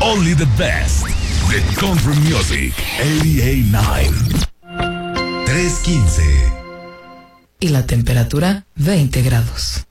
Only the best. The Country Music 88.9. 3:15. Y la temperatura 20 grados.